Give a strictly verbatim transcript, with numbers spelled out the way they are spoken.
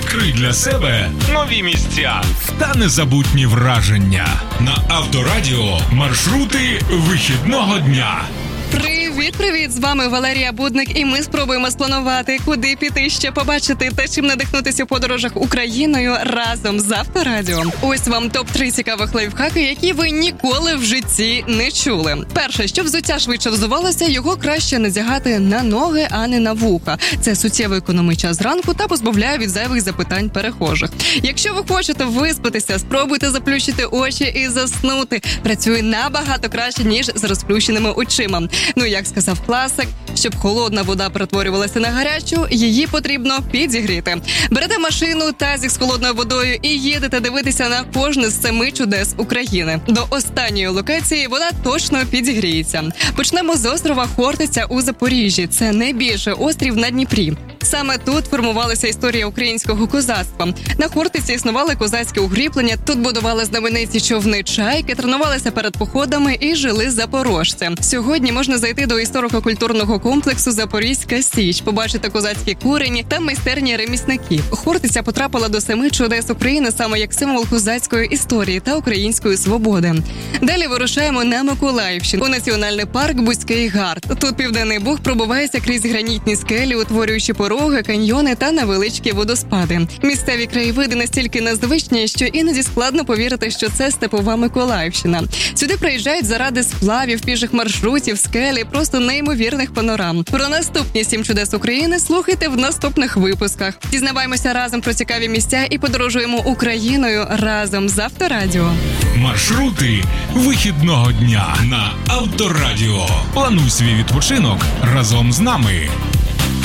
Відкрий для себе нові місця та незабутні враження. На Авторадіо маршрути вихідного дня. Привіт-привіт! З вами Валерія Будник, і ми спробуємо спланувати, куди піти ще побачити та чим надихнутися в подорожах Україною разом з Авторадіо. Ось вам топ три цікавих лайфхаки, які ви ніколи в житті не чули. Перше, щоб взуття швидше взувалося, його краще надягати на ноги, а не на вуха. Це суттєво економить час зранку та позбавляє від зайвих запитань перехожих. Якщо ви хочете виспатися, спробуйте заплющити очі і заснути. Працює набагато краще, ніж з розплющеними очима. Ну, як сказав класик, щоб холодна вода перетворювалася на гарячу, її потрібно підігріти. Берете машину, тазик з холодною водою і їдете дивитися на кожне з семи чудес України. До останньої локації вода точно підігріється. Почнемо з острова Хортиця у Запоріжжі. Це найбільший острів на Дніпрі. Саме тут формувалася історія українського козацтва. На Хортиці існували козацькі укріплення, тут будували знамениті човни «Чайки», тренувалися перед походами і жили запорожці. Сьогодні можна зайти до історико-культурного комплексу «Запорізька Січ», побачити козацькі курені та майстерні ремісників. Хортиця потрапила до семи чудес України саме як символ козацької історії та української свободи. Далі вирушаємо на Миколаївщину, у національний парк Бузький Гард. Тут Південний Буг пробивається крізь гранітні скелі, утворюючи пороги, каньйони та невеличкі водоспади. Місцеві краєвиди настільки незвичні, що іноді складно повірити, що це степова Миколаївщина. Сюди приїжджають заради сплавів, піших маршрутів, скелі, просто неймовірних панорам. Про наступні сім чудес України слухайте в наступних випусках. Дізнаваємося разом про цікаві місця і подорожуємо Україною разом з Авторадіо. Маршрути вихідного дня на Авторадіо. Плануй свій відпочинок разом з нами.